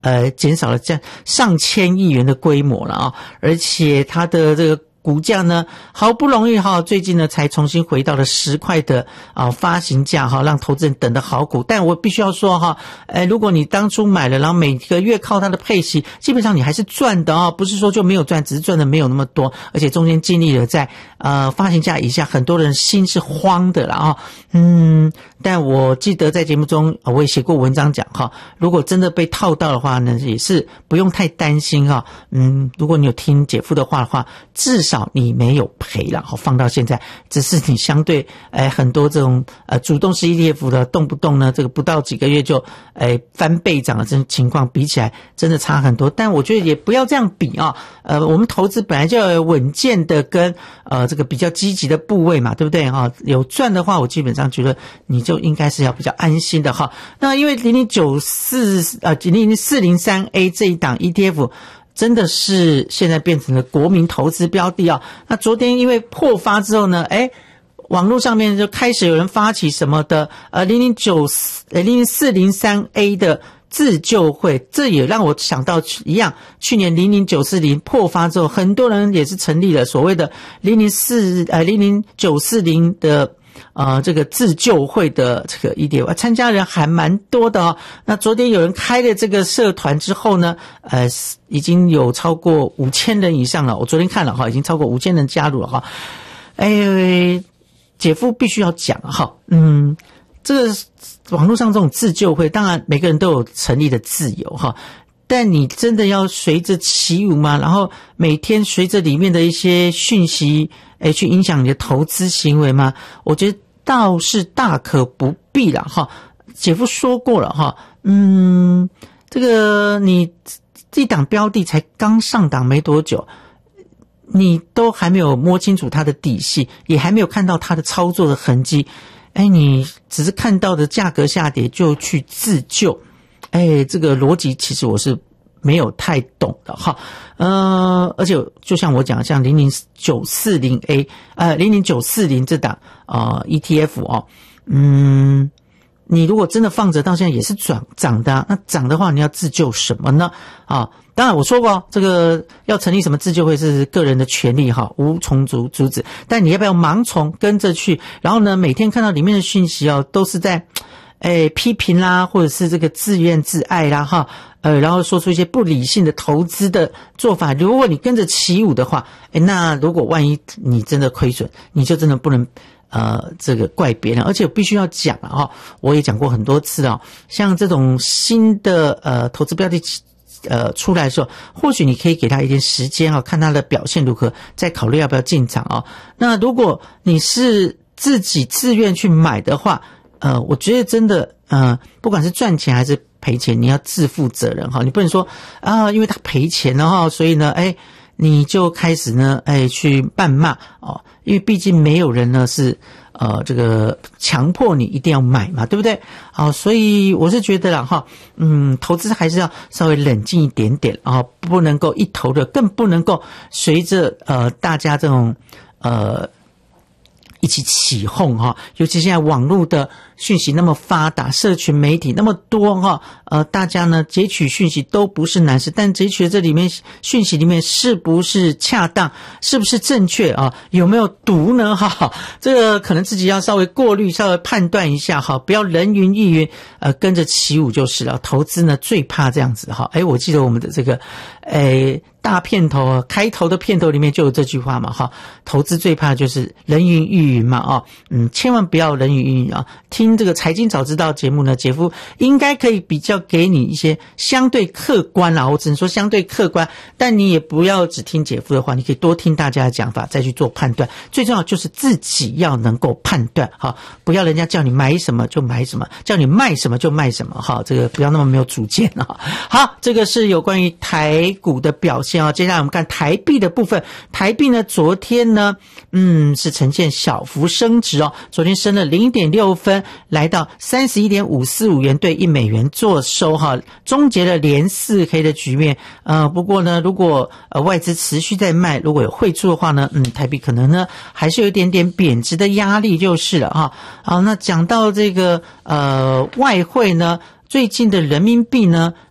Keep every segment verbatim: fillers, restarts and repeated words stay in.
呃减少了这样上千亿元的规模了啊，而且它的这个股价呢，好不容易哈，最近呢才重新回到了十块的啊发行价哈，让投资人等得好苦。但我必须要说哈，呃，如果你当初买了，然后每个月靠它的配息，基本上你还是赚的啊，不是说就没有赚，只是赚的没有那么多，而且中间经历了在呃发行价以下，很多人心是慌的啦啊，嗯，但我记得在节目中我也写过文章讲哈，如果真的被套到的话呢，也是不用太担心哈，嗯，如果你有听姐夫的话的话，至少你没有赔了，放到现在，只是你相对哎很多这种呃主动式 E T F 的动不动呢，这个不到几个月就哎翻倍涨的这种情况比起来，真的差很多。但我觉得也不要这样比啊，呃，我们投资本来就要有稳健的跟呃这个比较积极的部位嘛，对不对哈？有赚的话，我基本上觉得你就应该是要比较安心的哈。那因为零零九四呃零零四零三 A 这一档 E T F。真的是现在变成了国民投资标的啊！那昨天因为破发之后呢，哎，网络上面就开始有人发起什么的呃零零九呃零零四零三 A 的自救会，这也让我想到一样，去年零零九四零破发之后，很多人也是成立了所谓的零零四呃零零九四零的。呃，这个自救会的这个 E T F 参加人还蛮多的哦。那昨天有人开了这个社团之后呢，呃，已经有超过五千人以上了。我昨天看了哈，已经超过五千人加入了哈。哎，姐夫必须要讲哈，嗯，这个网络上这种自救会，当然每个人都有成立的自由哈。但你真的要随着起舞吗？然后每天随着里面的一些讯息，诶，去影响你的投资行为吗？我觉得倒是大可不必了哈。姐夫说过了哈，嗯，这个你这档标的才刚上档没多久，你都还没有摸清楚它的底细，也还没有看到它的操作的痕迹，诶，你只是看到的价格下跌就去自救。哎，这个逻辑其实我是没有太懂的哈，呃，而且就像我讲，像零零九四零 A， 呃，零零九四零这档呃 E T F 哦，嗯，你如果真的放着到现在也是涨涨的、啊，那涨的话你要自救什么呢？啊，当然我说过，这个要成立什么自救会是个人的权利哈，无从阻阻止，但你要不要盲从跟着去？然后呢，每天看到里面的讯息哦，都是在。哎，批评啦，或者是这个自怨自艾啦，哈，呃，然后说出一些不理性的投资的做法。如果你跟着起舞的话，哎，那如果万一你真的亏损，你就真的不能呃这个怪别人。而且我必须要讲了哈，我也讲过很多次啊，像这种新的呃投资标的呃出来的时候，或许你可以给他一点时间啊，看他的表现如何，再考虑要不要进场啊。那如果你是自己自愿去买的话，呃，我觉得真的，呃，不管是赚钱还是赔钱，你要自负责任哈。你不能说啊，因为他赔钱了哈，所以呢，哎，你就开始呢，哎，去谩骂哦。因为毕竟没有人呢是呃这个强迫你一定要买嘛，对不对？好，所以我是觉得啦哈，嗯，投资还是要稍微冷静一点点啊，不能够一头热，更不能够随着呃大家这种呃。一起起哄哈，尤其现在网络的讯息那么发达，社群媒体那么多哈，呃，大家呢截取讯息都不是难事，但截取的这里面讯息里面是不是恰当，是不是正确啊？有没有毒呢？哈，这个可能自己要稍微过滤，稍微判断一下哈，不要人云亦云，呃，跟着起舞就是了。投资呢最怕这样子哈，哎，我记得我们的这个，诶。大片头开头的片头里面就有这句话嘛哈，投资最怕就是人云亦云嘛啊，嗯，千万不要人云亦云啊。听这个财经早知道节目呢，姐夫应该可以比较给你一些相对客观啦，我只能说相对客观，但你也不要只听姐夫的话，你可以多听大家的讲法再去做判断。最重要就是自己要能够判断哈，不要人家叫你买什么就买什么，叫你卖什么就卖什么哈，这个不要那么没有主见啊。好，这个是有关于台股的表现。接下来我们看台币的部分，台币呢昨天呢嗯是呈现小幅升值哦，昨天升了 零点六分，来到 三十一点五四五元兑一美元做收哈，终结了连四 K 的局面。呃不过呢如果呃外资持续在卖，如果有汇出的话呢，嗯台币可能呢还是有一点点贬值的压力就是了哈。好，那讲到这个呃外汇呢，最近的人民币呢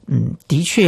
嗯，的确。